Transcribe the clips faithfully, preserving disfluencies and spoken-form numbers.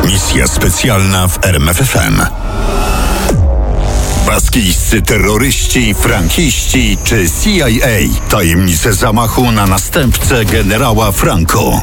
Misja specjalna w R M F F M. Baskijscy terroryści, frankiści czy C I A. Tajemnice zamachu na następcę generała Franco.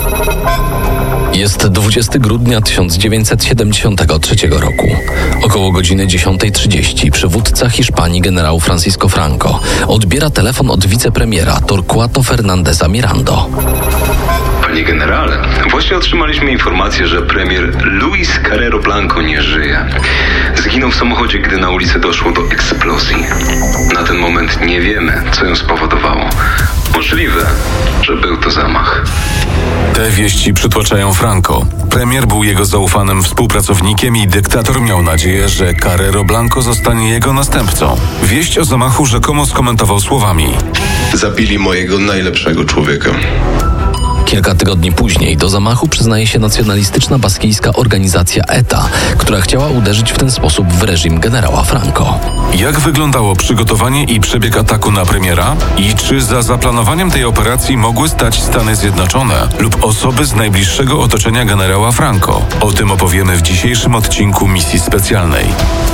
Jest dwudziestego grudnia tysiąc dziewięćset siedemdziesiątego trzeciego roku. Około godziny dziesiąta trzydzieści przywódca Hiszpanii generał Francisco Franco odbiera telefon od wicepremiera Torquato Fernandeza Mirando. Panie generale, właśnie otrzymaliśmy informację, że premier Luis Carrero Blanco nie żyje. Zginął w samochodzie, gdy na ulicy doszło do eksplozji. Na ten moment nie wiemy, co ją spowodowało. Możliwe, że był to zamach. Te wieści przytłaczają Franco. Premier był jego zaufanym współpracownikiem i dyktator miał nadzieję, że Carrero Blanco zostanie jego następcą. Wieść o zamachu rzekomo skomentował słowami: zabili mojego najlepszego człowieka. Kilka tygodni później do zamachu przyznaje się nacjonalistyczna baskijska organizacja E T A, która chciała uderzyć w ten sposób w reżim generała Franco. Jak wyglądało przygotowanie i przebieg ataku na premiera? I czy za zaplanowaniem tej operacji mogły stać Stany Zjednoczone lub osoby z najbliższego otoczenia generała Franco? O tym opowiemy w dzisiejszym odcinku Misji Specjalnej.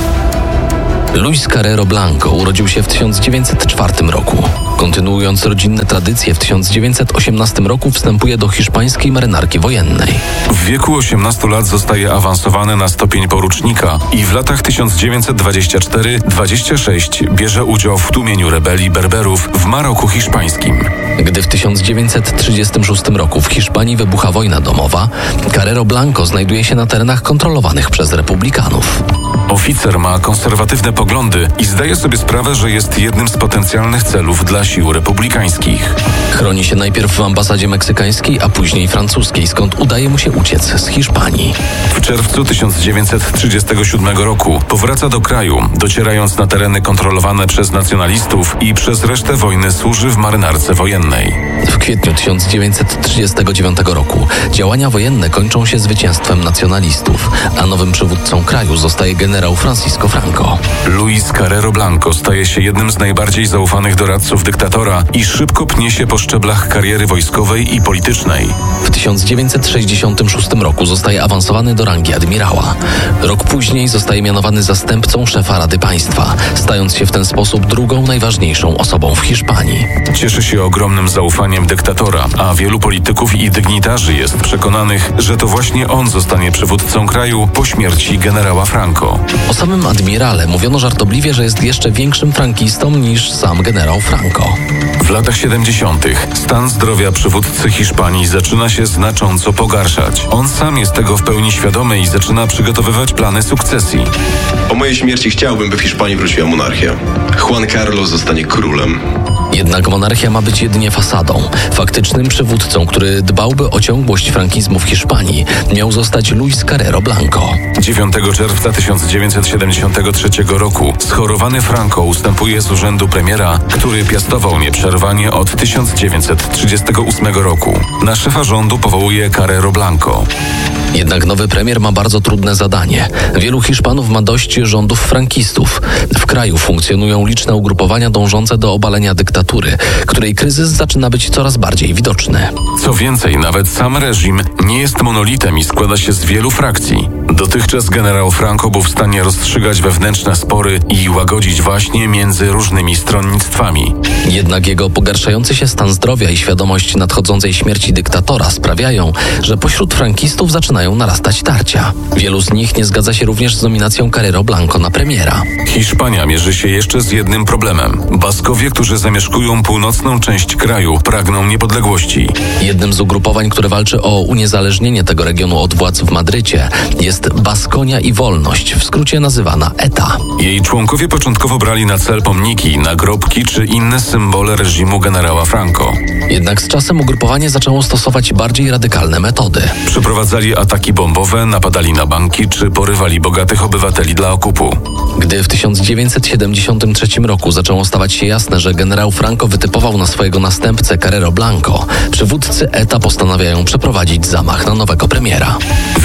Luis Carrero Blanco urodził się w tysiąc dziewięćset czwartym roku. Kontynuując rodzinne tradycje, w tysiąc dziewięćset osiemnastym roku wstępuje do hiszpańskiej marynarki wojennej. W wieku osiemnastu lat zostaje awansowany na stopień porucznika i w latach tysiąc dziewięćset dwudziestym czwartym do dwudziestego szóstego bierze udział w tłumieniu rebelii Berberów w Maroku hiszpańskim. Gdy w tysiąc dziewięćset trzydziestym szóstym roku w Hiszpanii wybucha wojna domowa, Carrero Blanco znajduje się na terenach kontrolowanych przez republikanów. Oficer ma konserwatywne poglądy i zdaje sobie sprawę, że jest jednym z potencjalnych celów dla sił republikańskich. Chroni się najpierw w ambasadzie meksykańskiej, a później francuskiej, skąd udaje mu się uciec z Hiszpanii. W czerwcu tysiąc dziewięćset trzydziestego siódmego roku powraca do kraju, docierając na tereny kontrolowane przez nacjonalistów i przez resztę wojny służy w marynarce wojennej. W kwietniu tysiąc dziewięćset trzydziestego dziewiątego roku działania wojenne kończą się zwycięstwem nacjonalistów, a nowym przywódcą kraju zostaje generał Francisco Franco. Luis Carrero Blanco staje się jednym z najbardziej zaufanych doradców dyktatora i szybko pnie się po szczeblach kariery wojskowej i politycznej. W tysiąc dziewięćset sześćdziesiątym szóstym roku zostaje awansowany do rangi admirała. Rok później zostaje mianowany zastępcą szefa Rady Państwa, stając się w ten sposób drugą najważniejszą osobą w Hiszpanii. Cieszy się ogromnym zaufaniem dyktatora, a wielu polityków i dygnitarzy jest przekonanych, że to właśnie on zostanie przywódcą kraju po śmierci generała Franco. O samym admirale mówiono żartobliwie, że jest jeszcze większym frankistą niż sam generał Franco. W latach siedemdziesiątych stan zdrowia przywódcy Hiszpanii zaczyna się znacząco pogarszać. On sam jest tego w pełni świadomy i zaczyna przygotowywać plany sukcesji. Po mojej śmierci chciałbym, by w Hiszpanii wróciła monarchia. Juan Carlos zostanie królem. Jednak monarchia ma być jedynie fasadą. Faktycznym przywódcą, który dbałby o ciągłość frankizmu w Hiszpanii, miał zostać Luis Carrero Blanco. dziewiątego czerwca tysiąc dziewięćset siedemdziesiątego trzeciego roku schorowany Franco ustępuje z urzędu premiera, który piastował nieprzerwanie od tysiąc dziewięćset trzydziestego ósmego roku. Na szefa rządu powołuje Carrero Blanco. Jednak nowy premier ma bardzo trudne zadanie. Wielu Hiszpanów ma dość rządów frankistów. W kraju funkcjonują liczne ugrupowania dążące do obalenia dyktatury, której kryzys zaczyna być coraz bardziej widoczny. Co więcej, nawet sam reżim nie jest monolitem i składa się z wielu frakcji. Dotychczas generał Franco był w stanie rozstrzygać wewnętrzne spory i łagodzić waśnie między różnymi stronnictwami. Jednak jego pogarszający się stan zdrowia i świadomość nadchodzącej śmierci dyktatora sprawiają, że pośród frankistów zaczynają narastać tarcia. Wielu z nich nie zgadza się również z nominacją Carrero Blanco na premiera. Hiszpania mierzy się jeszcze z jednym problemem. Baskowie, którzy zamieszkują północną część kraju, pragną niepodległości. Jednym z ugrupowań, które walczy o uniezależnienie tego regionu od władz w Madrycie, jest Baskonia i Wolność, w skrócie nazywana E T A. Jej członkowie początkowo brali na cel pomniki, nagrobki czy inne symbole reżimu generała Franco. Jednak z czasem ugrupowanie zaczęło stosować bardziej radykalne metody. Przeprowadzali ataki bombowe, napadali na banki czy porywali bogatych obywateli dla okupu. Gdy w tysiąc dziewięćset siedemdziesiątym trzecim roku zaczęło stawać się jasne, że generał Franco wytypował na swojego następcę Carrero Blanco, przywódcy E T A postanawiają przeprowadzić zamach na nowego premiera.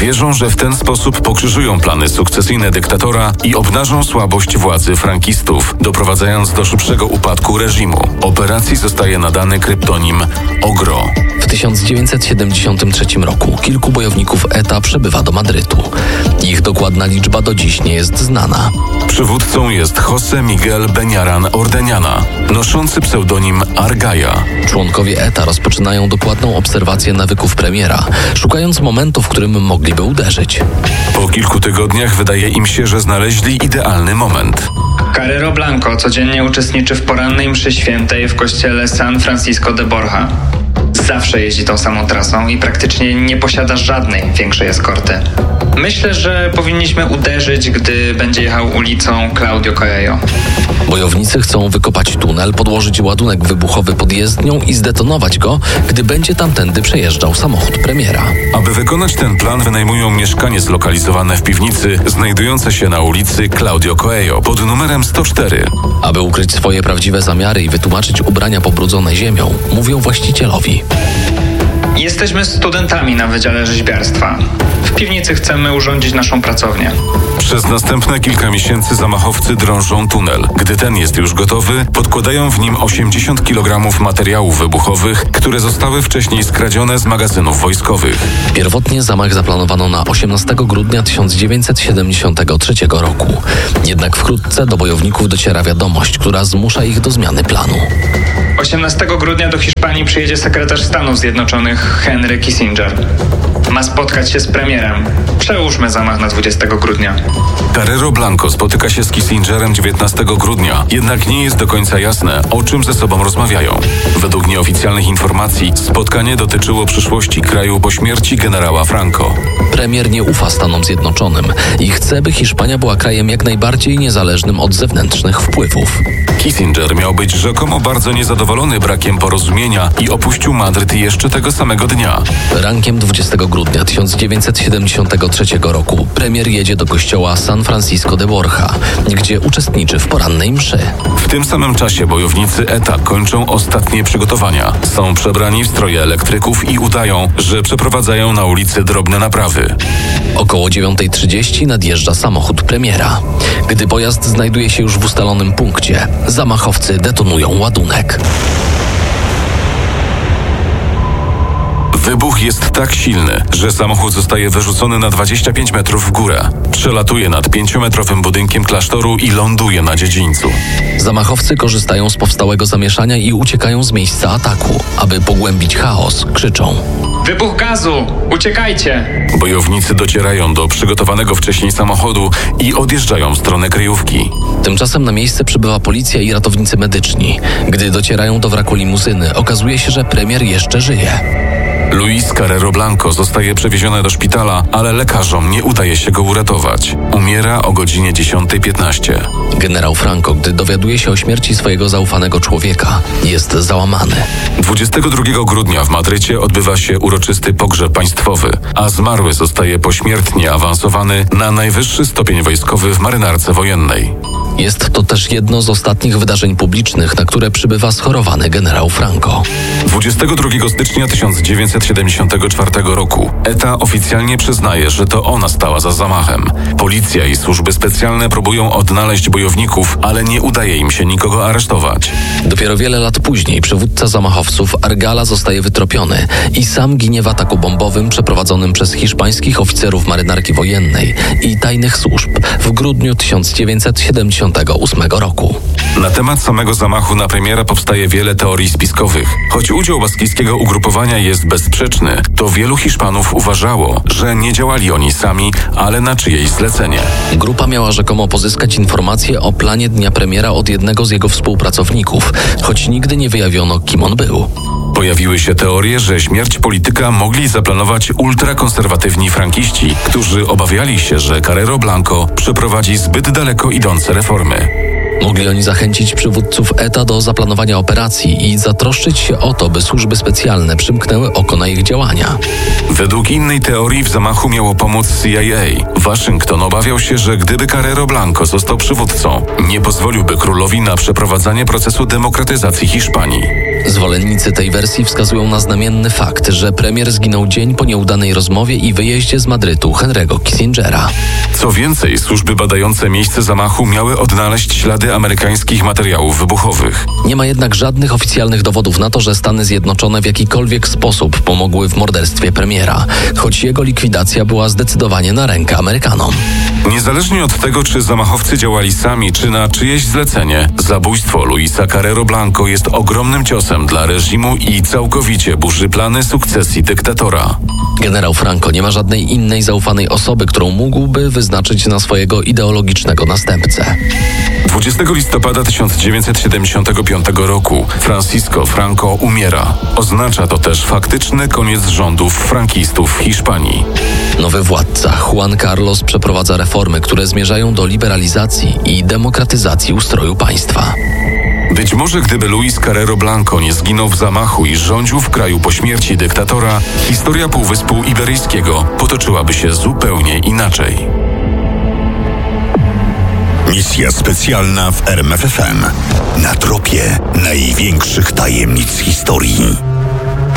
Wierzą, że w ten sposób pokrzyżują plany sukcesyjne dyktatora i obnażą słabość władzy frankistów, doprowadzając do szybszego upadku reżimu. Operacji zostaje nadany kryptonim Ogro. W tysiąc dziewięćset siedemdziesiątym trzecim roku kilku bojowników E T A przebywa do Madrytu. Ich dokładna liczba do dziś nie jest znana. Przywódcą jest José Miguel Beñaran Ordeñana, noszący pseudonim Argaja. Członkowie E T A rozpoczynają dokładną obserwację nawyków premiera, szukając momentu, w którym mogliby uderzyć. Po kilku tygodniach wydaje im się, że znaleźli idealny moment. Carrero Blanco codziennie uczestniczy w porannej mszy świętej w kościele San Francisco de Borja. Zawsze jeździ tą samą trasą i praktycznie nie posiada żadnej większej eskorty. Myślę, że powinniśmy uderzyć, gdy będzie jechał ulicą Claudio Coelho. Bojownicy chcą wykopać tunel, podłożyć ładunek wybuchowy pod jezdnią i zdetonować go, gdy będzie tamtędy przejeżdżał samochód premiera. Aby wykonać ten plan, wynajmują mieszkanie zlokalizowane w piwnicy, znajdujące się na ulicy Claudio Coelho pod numerem sto cztery. Aby ukryć swoje prawdziwe zamiary i wytłumaczyć ubrania pobrudzone ziemią, mówią właścicielowi. Jesteśmy studentami na Wydziale Rzeźbiarstwa. W piwnicy chcemy urządzić naszą pracownię. Przez następne kilka miesięcy zamachowcy drążą tunel. Gdy ten jest już gotowy, podkładają w nim osiemdziesiąt kilogramów materiałów wybuchowych, które zostały wcześniej skradzione z magazynów wojskowych. Pierwotnie zamach zaplanowano na osiemnastego grudnia tysiąc dziewięćset siedemdziesiątego trzeciego roku. Jednak wkrótce do bojowników dociera wiadomość, która zmusza ich do zmiany planu. osiemnastego grudnia do Hiszpanii przyjedzie sekretarz Stanów Zjednoczonych Henry Kissinger. Ma spotkać się z premierem. Przełóżmy zamach na dwudziestego grudnia. Carrero Blanco spotyka się z Kissingerem dziewiętnastego grudnia, jednak nie jest do końca jasne, o czym ze sobą rozmawiają. Według nieoficjalnych informacji spotkanie dotyczyło przyszłości kraju po śmierci generała Franco. Premier nie ufa Stanom Zjednoczonym i chce, by Hiszpania była krajem jak najbardziej niezależnym od zewnętrznych wpływów. Kissinger miał być rzekomo bardzo niezadowolony brakiem porozumienia i opuścił Madryt jeszcze tego samego dnia. Rankiem dwudziestego grudnia tysiąc dziewięćset siedemdziesiątego trzeciego roku premier jedzie do kościoła San Francisco de Borja, gdzie uczestniczy w porannej mszy. W tym samym czasie bojownicy E T A kończą ostatnie przygotowania. Są przebrani w stroje elektryków i udają, że przeprowadzają na ulicy drobne naprawy. Około dziewiątej trzydzieści nadjeżdża samochód premiera. Gdy pojazd znajduje się już w ustalonym punkcie, zamachowcy detonują ładunek. Wybuch jest tak silny, że samochód zostaje wyrzucony na dwadzieścia pięć metrów w górę. Przelatuje nad pięciometrowym budynkiem klasztoru i ląduje na dziedzińcu. Zamachowcy korzystają z powstałego zamieszania i uciekają z miejsca ataku. Aby pogłębić chaos, krzyczą: Wybuch gazu! Uciekajcie! Bojownicy docierają do przygotowanego wcześniej samochodu i odjeżdżają w stronę kryjówki. Tymczasem na miejsce przybywa policja i ratownicy medyczni. Gdy docierają do wraku limuzyny, okazuje się, że premier jeszcze żyje. Luis Carrero Blanco zostaje przewieziony do szpitala, ale lekarzom nie udaje się go uratować. Umiera o godzinie dziesiątej piętnaście. Generał Franco, gdy dowiaduje się o śmierci swojego zaufanego człowieka, jest załamany. dwudziestego drugiego grudnia w Madrycie odbywa się uroczysty pogrzeb państwowy, a zmarły zostaje pośmiertnie awansowany na najwyższy stopień wojskowy w marynarce wojennej. Jest to też jedno z ostatnich wydarzeń publicznych, na które przybywa schorowany generał Franco. dwudziestego drugiego stycznia tysiąc dziewięćset siedemdziesiątego czwartego roku E T A oficjalnie przyznaje, że to ona stała za zamachem. Policja i służby specjalne próbują odnaleźć bojowników, ale nie udaje im się nikogo aresztować. Dopiero wiele lat później przywódca zamachowców Argala zostaje wytropiony i sam ginie w ataku bombowym przeprowadzonym przez hiszpańskich oficerów marynarki wojennej i tajnych służb w grudniu tysiąc dziewięćset siedemdziesiątego ósmego roku. Na temat samego zamachu na premiera powstaje wiele teorii spiskowych. Choć udział baskijskiego ugrupowania jest bezsprzeczny, to wielu Hiszpanów uważało, że nie działali oni sami, ale na czyjeś zlecenie. Grupa miała rzekomo pozyskać informacje o planie dnia premiera od jednego z jego współpracowników, choć nigdy nie wyjawiono, kim on był. Pojawiły się teorie, że śmierć polityka mogli zaplanować ultrakonserwatywni frankiści, którzy obawiali się, że Carrero Blanco przeprowadzi zbyt daleko idące reformy. Mogli oni zachęcić przywódców E T A do zaplanowania operacji i zatroszczyć się o to, by służby specjalne przymknęły oko na ich działania. Według innej teorii w zamachu miało pomóc C I A. Waszyngton obawiał się, że gdyby Carrero Blanco został przywódcą, nie pozwoliłby królowi na przeprowadzanie procesu demokratyzacji Hiszpanii. Zwolennicy tej wersji wskazują na znamienny fakt, że premier zginął dzień po nieudanej rozmowie i wyjeździe z Madrytu Henry'ego Kissingera. Co więcej, służby badające miejsce zamachu miały odnaleźć ślady amerykańskich materiałów wybuchowych. Nie ma jednak żadnych oficjalnych dowodów na to, że Stany Zjednoczone w jakikolwiek sposób pomogły w morderstwie premiera, choć jego likwidacja była zdecydowanie na rękę Amerykanom. Niezależnie od tego, czy zamachowcy działali sami, czy na czyjeś zlecenie, zabójstwo Luisa Carrero Blanco jest ogromnym ciosem dla reżimu i całkowicie burzy plany sukcesji dyktatora. Generał Franco nie ma żadnej innej zaufanej osoby, którą mógłby wyznaczyć na swojego ideologicznego następcę. dwudziestego listopada tysiąc dziewięćset siedemdziesiątego piątego roku Francisco Franco umiera. Oznacza to też faktyczny koniec rządów frankistów w Hiszpanii. Nowy władca Juan Carlos przeprowadza reformy, które zmierzają do liberalizacji i demokratyzacji ustroju państwa. Być może gdyby Luis Carrero Blanco nie zginął w zamachu i rządził w kraju po śmierci dyktatora, historia Półwyspu Iberyjskiego potoczyłaby się zupełnie inaczej. Misja specjalna w R M F F M. Na tropie największych tajemnic historii.